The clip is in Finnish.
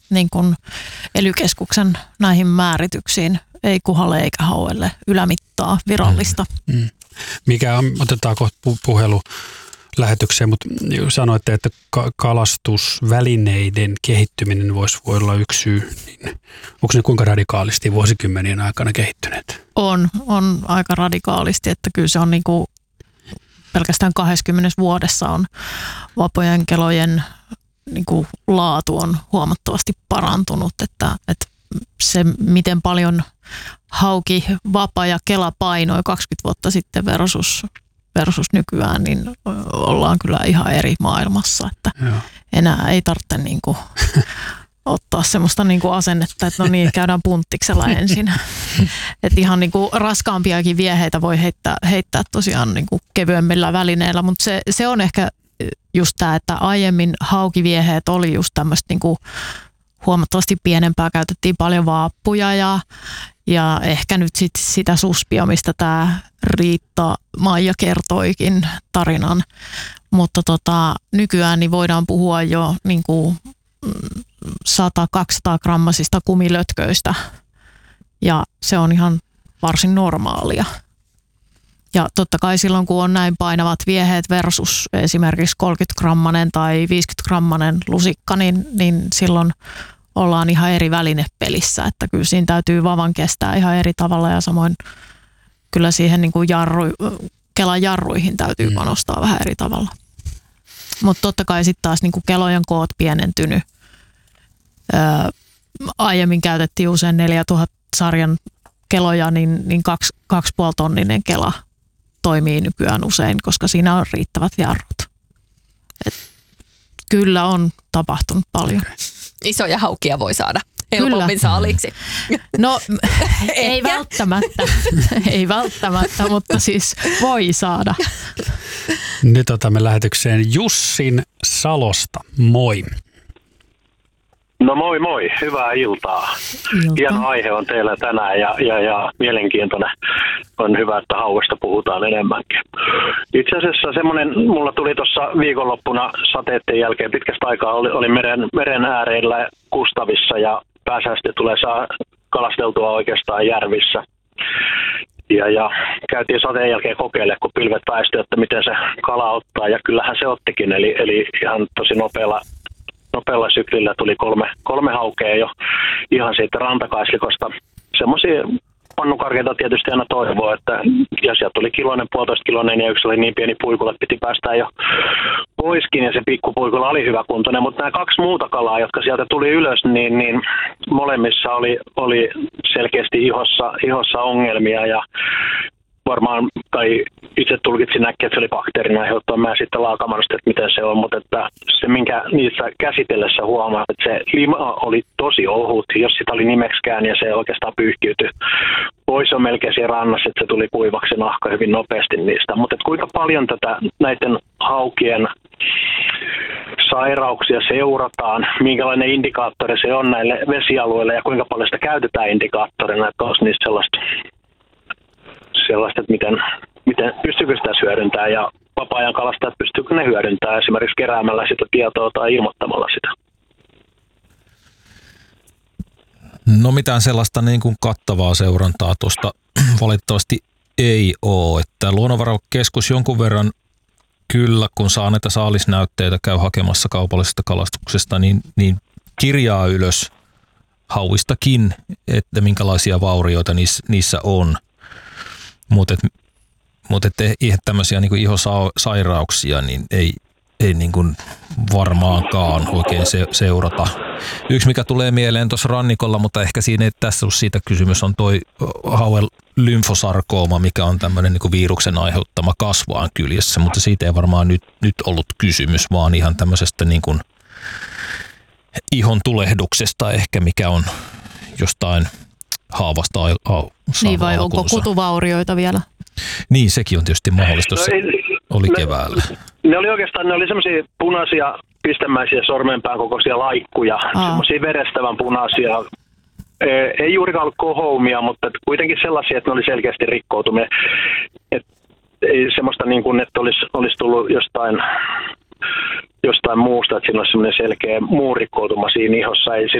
niin kuin ely-keskuksen näihin määrityksiin. Ei kuhalle eikä hauelle ylämittaa virallista. Mikä on, otetaan kohta puhelu lähetykseen, mutta sanoitte, että kalastusvälineiden kehittyminen voi olla yksi syy. Niin onko ne kuinka radikaalisti vuosikymmenien aikana kehittyneet? On aika radikaalisti, että kyllä se on niin kuin pelkästään 20 vuodessa on vapojen kelojen niin kuin laatu on huomattavasti parantunut, että se miten paljon hauki, vapa ja kela painoi 20 vuotta sitten versus nykyään, niin ollaan kyllä ihan eri maailmassa, että enää ei tarvitse niin kuin ottaa semmoista niin kuin asennetta, että no niin, käydään punttiksella ensin. Että ihan niin kuin raskaampiakin vieheitä voi heittää tosiaan niin kuin kevyemmillä välineillä, mutta se on ehkä just tämä, että aiemmin haukivieheet oli just tämmöistä niin kuin huomattavasti pienempää, käytettiin paljon vaappuja ja ehkä nyt sitten sitä suspia, mistä tämä Riitta-Maija kertoikin tarinan, mutta nykyään niin voidaan puhua jo niin kuin 100-200 grammasista kumilötköistä ja se on ihan varsin normaalia. Ja totta kai silloin, kun on näin painavat vieheet versus esimerkiksi 30-grammanen tai 50-grammanen lusikka, niin silloin ollaan ihan eri välinepelissä. Että kyllä siinä täytyy vavan kestää ihan eri tavalla ja samoin kyllä siihen niin kuin kelan jarruihin täytyy panostaa vähän eri tavalla. Mutta totta kai sitten taas niin kuin kelojen koot pienentynyt. Aiemmin käytettiin usein 4000 sarjan keloja, niin 2,5 tonninen kela toimii nykyään usein, koska siinä on riittävät jarrut. Kyllä on tapahtunut paljon. Isoja haukia voi saada helpommin saaliksi. No ei välttämättä, mutta siis voi saada. Nyt otamme lähetykseen Jussin Salosta. Moi. No moi, hyvää iltaa. Hieno aihe on teillä tänään ja mielenkiintoinen. On hyvä, että hauvesta puhutaan enemmänkin. Itse asiassa semmoinen, mulla tuli tuossa viikonloppuna sateiden jälkeen pitkästä aikaa, oli meren ääreillä Kustavissa ja pääsääntöisesti tulee saa kalasteltua oikeastaan järvissä. Ja käytiin sateen jälkeen kokeilemaan, kun pilvet väistyi, että miten se kala ottaa ja kyllähän se ottikin, eli ihan tosi nopealla syklillä tuli kolme haukea jo ihan siitä rantakaislikosta. Semmoisia pannukarkeita tietysti aina toivoo, että ja sieltä tuli puolitoista kiloinen ja yksi oli niin pieni puikula, että piti päästää jo poiskin ja se pikkupuikula oli hyväkuntoinen, mutta nämä kaksi muuta kalaa, jotka sieltä tuli ylös, niin molemmissa oli selkeästi ihossa ongelmia ja varmaan, tai itse tulkitsin näkki, että se oli bakteerin aiheuttama. Mä sitten laakamannut, että miten se on, mutta että se, minkä niissä käsitellessä huomaa, että se lima oli tosi ohut, jos sitä oli nimeksikään, ja se oikeastaan pyyhkiytyi pois on melkein siinä rannassa, että se tuli kuivaksi nahka hyvin nopeasti niistä. Mutta kuinka paljon näiden haukien sairauksia seurataan, minkälainen indikaattori se on näille vesialueille, ja kuinka paljon sitä käytetään indikaattorina, että olisi niistä sellaista, että miten pystyykö sitä hyödyntämään ja vapaa-ajan kalastajat pystyykö ne hyödyntämään esimerkiksi keräämällä sitä tietoa tai ilmoittamalla sitä? No mitään sellaista niin kuin kattavaa seurantaa tuosta valitettavasti ei ole. Että Luonnonvarakeskus jonkun verran kyllä, kun saa näitä saalisnäytteitä, käy hakemassa kaupallisesta kalastuksesta, niin kirjaa ylös hauistakin, että minkälaisia vaurioita niissä on. Mutta ihan tämmöisiä niin ihosairauksia niin ei niin kuin varmaankaan oikein seurata. Yksi, mikä tulee mieleen tuossa rannikolla, mutta ehkä siinä ei tässä ole siitä kysymys, on toi hauen lymfosarkooma, mikä on tämmöinen niin kuin viruksen aiheuttama kasvaan kyljessä, mutta siitä ei varmaan nyt ollut kysymys, vaan ihan tämmöisestä niin kuin ihon tulehduksesta ehkä, mikä on jostain haavasta niin vai onko kutuvaurioita vielä? Niin, sekin on tietysti mahdollista, jos se oli keväällä. Ne oli semmoisia punaisia pistemäisiä sormenpään kokoisia laikkuja, semmoisia verestävän punaisia. Ei juurikaan ollut kohoumia, mutta kuitenkin sellaisia, että ne oli selkeästi rikkoutumia. Ei semmoista niin kuin, että olisi tullut jostain muusta, että siinä olisi semmoinen selkeä muu rikkoutuma siinä ihossa.